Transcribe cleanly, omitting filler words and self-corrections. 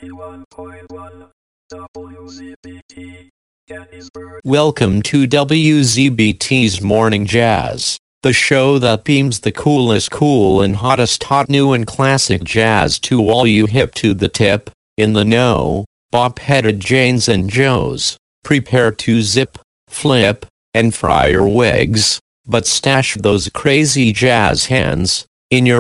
91.1 WZBT Gettysburg. Welcome to WZBT's Morning Jazz, the show that beams the coolest cool and hottest hot new and classic jazz to all you hip to the tip, in the know, bop-headed Janes and Joes. Prepare to zip, flip, and fry your wigs, but stash those crazy jazz hands in your